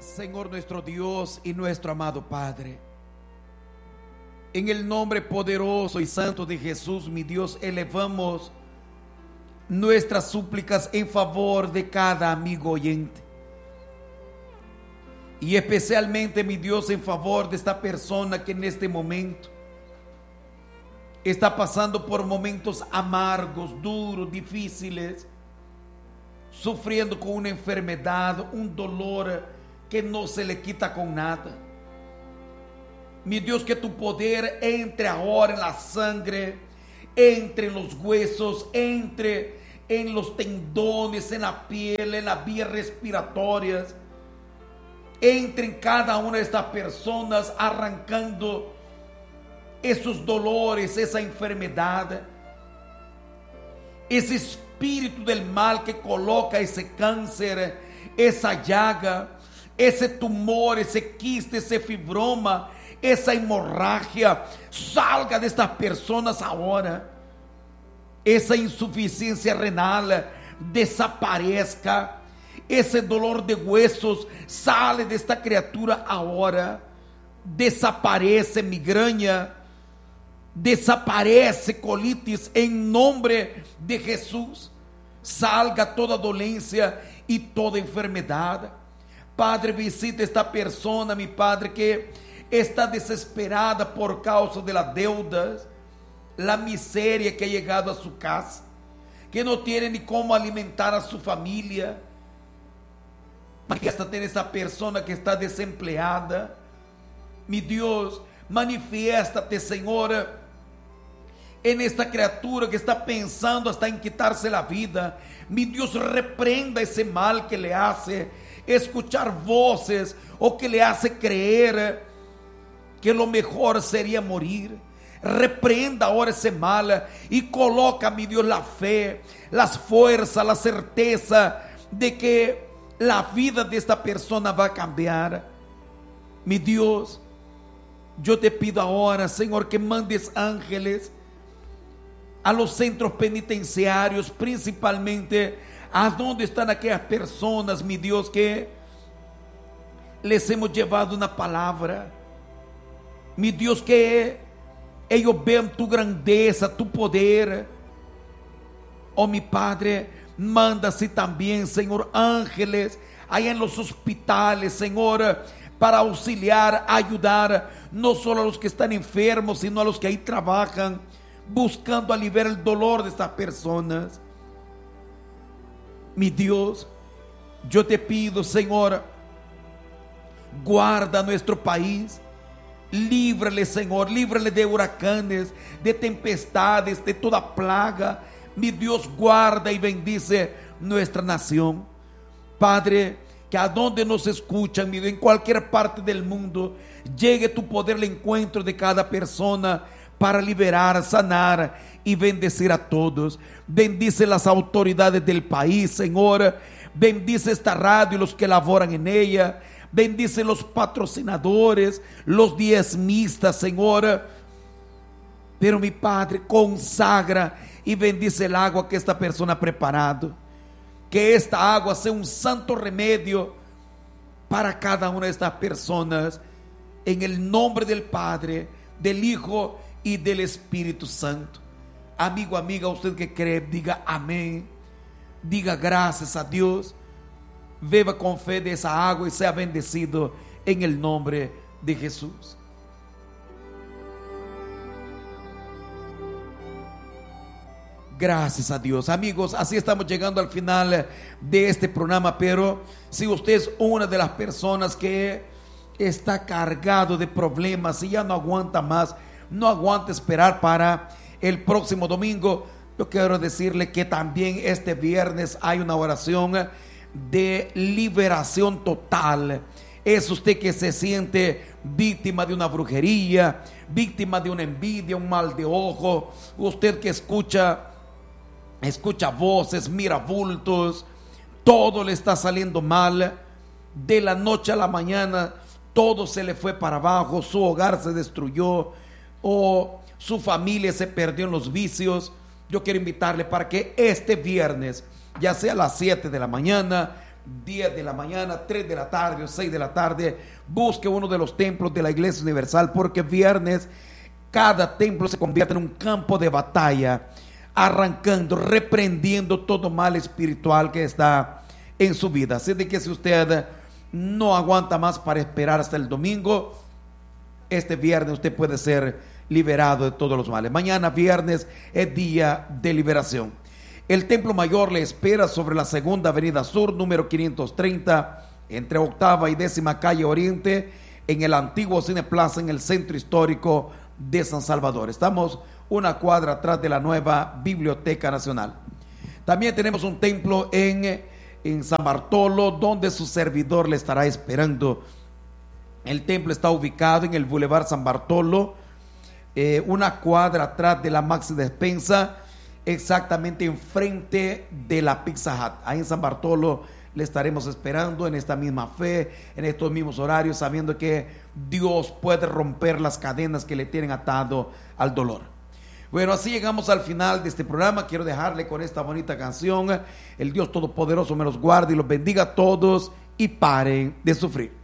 Señor nuestro Dios y nuestro amado Padre, en el nombre poderoso y santo de Jesús, mi Dios, elevamos nuestras súplicas en favor de cada amigo oyente. Y especialmente, mi Dios, en favor de esta persona que en este momento está pasando por momentos amargos, duros, difíciles, sufriendo con una enfermedad, un dolor que no se le quita con nada. Mi Dios, que tu poder entre ahora en la sangre, entre en los huesos, entre en los tendones, en la piel, en las vías respiratorias, entre en cada una de estas personas, arrancando esos dolores, esa enfermedad, ese espíritu del mal que coloca ese cáncer, esa llaga, ese tumor, ese quiste, ese fibroma, esa hemorragia, salga de estas personas ahora. Esa insuficiencia renal desaparezca. Ese dolor de huesos sale de esta criatura ahora. Desaparece migraña, desaparece colitis en nombre de Jesús. Salga toda dolencia y toda enfermedad. Padre, visita esta persona, mi Padre, que está desesperada por causa de las deudas, la miseria que ha llegado a su casa, que no tiene ni cómo alimentar a su familia. Manifiéstate en esa persona que está desempleada. Mi Dios, manifiéstate, Señor, en esta criatura que está pensando hasta en quitarse la vida. Mi Dios, reprenda ese mal que le hace escuchar voces o que le hace creer que lo mejor sería morir. Reprenda ahora ese mal y coloca, mi Dios, la fe, las fuerzas, la certeza de que la vida de esta persona va a cambiar. Mi Dios, yo te pido ahora, Señor, que mandes ángeles a los centros penitenciarios, principalmente a donde están aquellas personas, mi Dios, que les hemos llevado una palabra. Mi Dios, que ellos vean tu grandeza, tu poder. Oh, mi Padre, manda así también, Señor, ángeles allá en los hospitales, Señor, para auxiliar, ayudar, no solo a los que están enfermos, sino a los que ahí trabajan, buscando aliviar el dolor de estas personas. Mi Dios, yo te pido, Señor, guarda nuestro país. Líbrale, Señor, líbrale de huracanes, de tempestades, de toda plaga. Mi Dios, guarda y bendice nuestra nación. Padre, que a donde nos escuchan, mi Dios, en cualquier parte del mundo, llegue tu poder al encuentro de cada persona para liberar, sanar y bendecir a todos. Bendice las autoridades del país, Señor. Bendice esta radio y los que laboran en ella. Bendice los patrocinadores, los diezmistas, Señor. Pero mi Padre, consagra y bendice el agua que esta persona ha preparado. Que esta agua sea un santo remedio para cada una de estas personas. En el nombre del Padre, del Hijo y del Espíritu Santo. Amigo, amiga, usted que cree, diga amén. Diga gracias a Dios. Beba con fe de esa agua y sea bendecido en el nombre de Jesús. Gracias a Dios. Amigos, así estamos llegando al final de este programa. Pero si usted es una de las personas que está cargado de problemas y ya no aguanta más, no aguanta esperar para el próximo domingo, yo quiero decirle que también este viernes hay una oración de liberación total. Es usted que se siente víctima de una brujería, víctima de una envidia, un mal de ojo. Usted que escucha voces, mira bultos, todo le está saliendo mal. De la noche a la mañana todo se le fue para abajo, su hogar se destruyó o su familia se perdió en los vicios. Yo quiero invitarle para que este viernes, ya sea a las 7 de la mañana, 10 de la mañana, 3 de la tarde o 6 de la tarde. Busque uno de los templos de la Iglesia Universal, porque viernes cada templo se convierte en un campo de batalla, arrancando, reprendiendo todo mal espiritual que está en su vida. Así de que si usted no aguanta más para esperar hasta el domingo, este viernes usted puede ser liberado de todos los males. Mañana viernes es día de liberación. El Templo Mayor le espera sobre la Segunda Avenida Sur, número 530, entre Octava y 10ª Calle Oriente, en el antiguo Cine Plaza, en el centro histórico de San Salvador. Estamos una cuadra atrás de la nueva Biblioteca Nacional. También tenemos un templo en San Bartolo, donde su servidor le estará esperando. El templo está ubicado en el Boulevard San Bartolo, una cuadra atrás de la Maxi Despensa, exactamente enfrente de la Pizza Hut. Ahí en San Bartolo le estaremos esperando en esta misma fe, en estos mismos horarios, sabiendo que Dios puede romper las cadenas que le tienen atado al dolor. Bueno, así llegamos al final de este programa. Quiero dejarle con esta bonita canción. El Dios Todopoderoso me los guarde y los bendiga a todos y paren de sufrir.